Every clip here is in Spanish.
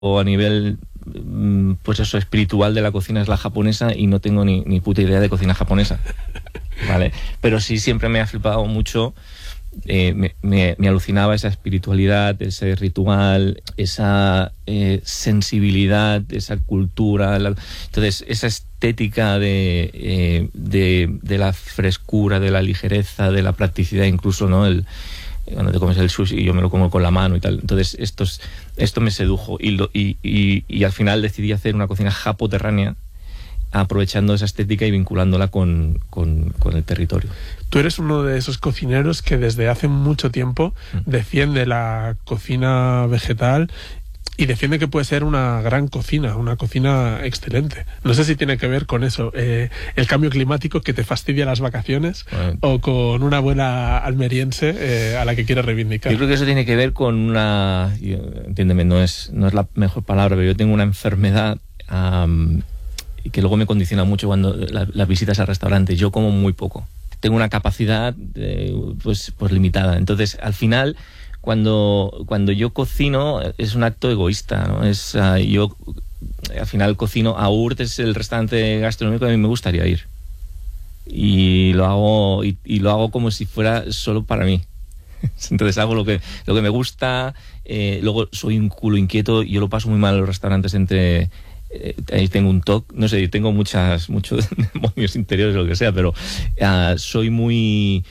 o a nivel, pues eso, espiritual de la cocina es la japonesa y no tengo ni puta idea de cocina japonesa, ¿vale? Pero sí siempre me ha flipado mucho, me alucinaba esa espiritualidad, ese ritual, esa sensibilidad, esa cultura, entonces esa estética de la frescura, de la ligereza, de la practicidad incluso, ¿no? Cuando te comes el sushi y yo me lo como con la mano y tal. Entonces esto me sedujo y al final decidí hacer una cocina japoterránea aprovechando esa estética y vinculándola con el territorio. Tú eres uno de esos cocineros que desde hace mucho tiempo defiende la cocina vegetal y defiende que puede ser una gran cocina, una cocina excelente. No sé si tiene que ver con eso, el cambio climático que te fastidia las vacaciones, o con una buena almeriense a la que quieres reivindicar. Yo creo que eso tiene que ver con entiéndeme, no es la mejor palabra, pero yo tengo una enfermedad que luego me condiciona mucho cuando las visitas al restaurante. Yo como muy poco. Tengo una capacidad pues limitada. Entonces, al final, cuando yo cocino, es un acto egoísta, ¿no? Yo al final cocino. Aurt es el restaurante gastronómico que a mí me gustaría ir. Y lo hago como si fuera solo para mí. Entonces hago lo que me gusta. Luego soy un culo inquieto y yo lo paso muy mal en los restaurantes ahí tengo un TOC, no sé, tengo muchos demonios interiores o lo que sea, pero soy muy...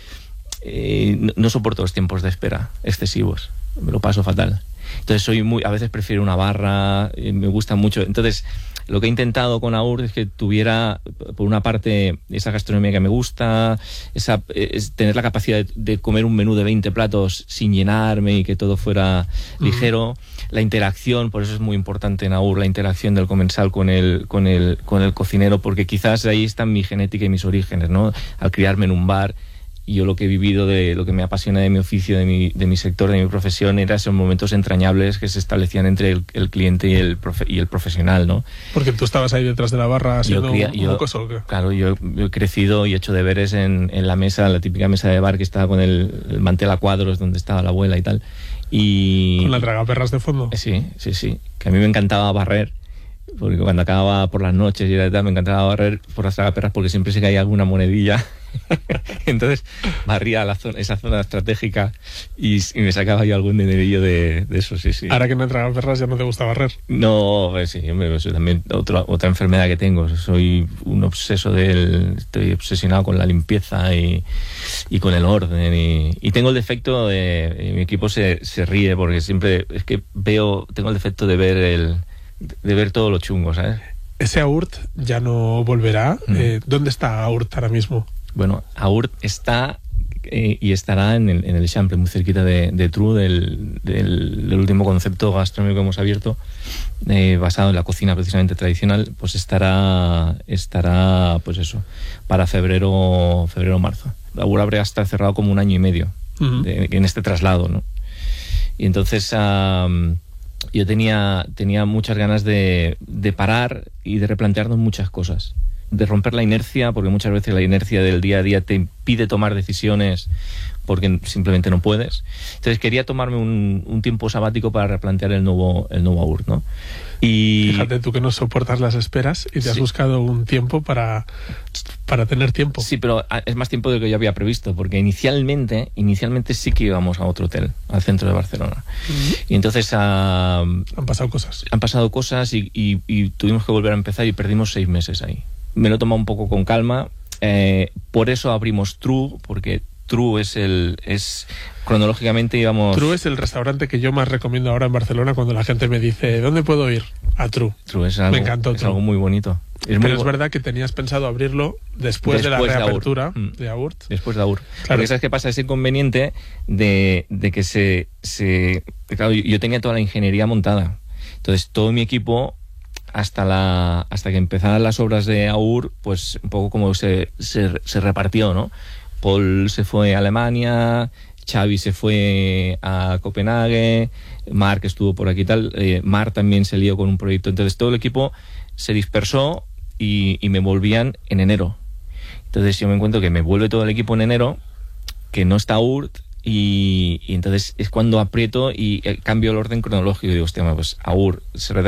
no soporto los tiempos de espera excesivos, me lo paso fatal. Entonces a veces prefiero una barra, me gusta mucho. Entonces lo que he intentado con Aurt es que tuviera, por una parte, esa gastronomía que me gusta, es tener la capacidad de comer un menú de 20 platos sin llenarme y que todo fuera ligero. La interacción, por eso es muy importante en Aurt, la interacción del comensal con el cocinero, porque quizás ahí está mi genética y mis orígenes, ¿no? Al criarme en un bar, y yo lo que he vivido, de lo que me apasiona de mi oficio, de mi sector, de mi profesión, eran esos momentos entrañables que se establecían entre el cliente y el profesional, ¿no? Porque tú estabas ahí detrás de la barra haciendo un mocoso, ¿o qué? Claro, yo he crecido y he hecho deberes en la mesa, la típica mesa de bar que estaba con el mantel a cuadros donde estaba la abuela y tal. ¿Con la tragaperras de fondo? Sí, que a mí me encantaba barrer, porque cuando acababa por las noches y tal, me encantaba barrer por las tragaperras porque siempre se caía alguna monedilla. Entonces barría esa zona estratégica y me sacaba yo algún dinerillo de eso, sí. Ahora que no tragas perras, ¿ya no te gusta barrer? No, pues sí, hombre, eso también otra enfermedad que tengo. Soy un obseso estoy obsesionado con la limpieza y con el orden y tengo el defecto de... Mi equipo se ríe porque siempre es que tengo el defecto de ver todo lo chungo, ¿sabes? Ese Aurt ya no volverá. ¿Dónde está Aurt ahora mismo? Bueno, Aurt está y estará en el Eixample, muy cerquita de True, del último concepto gastronómico que hemos abierto, basado en la cocina precisamente tradicional. Pues estará pues eso, para febrero o marzo. Aurt habrá estar cerrado como 1 año y medio en este traslado, ¿no? Y entonces yo tenía muchas ganas de parar y de replantearnos muchas cosas, de romper la inercia, porque muchas veces la inercia del día a día te impide tomar decisiones porque simplemente no puedes. Entonces quería tomarme un tiempo sabático para replantear el nuevo Aurt, ¿no? Y fíjate tú que no soportas las esperas y te has buscado un tiempo para tener tiempo. Sí, pero es más tiempo de lo que yo había previsto, porque inicialmente sí que íbamos a otro hotel, al centro de Barcelona. Y entonces han pasado cosas. Han pasado cosas y tuvimos que volver a empezar y perdimos 6 meses ahí. Me lo he tomado un poco con calma. Por eso abrimos True, porque True es cronológicamente íbamos... True es el restaurante que yo más recomiendo ahora en Barcelona cuando la gente me dice ¿dónde puedo ir? A True. True es algo, me encantó. Es algo muy bonito. Pero es verdad que tenías pensado abrirlo después de la reapertura de Aurt. Después de Aurt. Claro. Porque ¿sabes qué pasa? Ese inconveniente de que claro, yo tenía toda la ingeniería montada. Entonces todo mi equipo, hasta que empezaran las obras de Aurt, pues un poco como se repartió, ¿no? Paul se fue a Alemania, Xavi se fue a Copenhague, Marc estuvo por aquí y tal, Marc también se lió con un proyecto. Entonces todo el equipo se dispersó y me volvían en enero. Entonces yo me encuentro que me vuelve todo el equipo en enero, que no está Aurt, y entonces es cuando aprieto y cambio el orden cronológico y digo, hostia, pues Aur,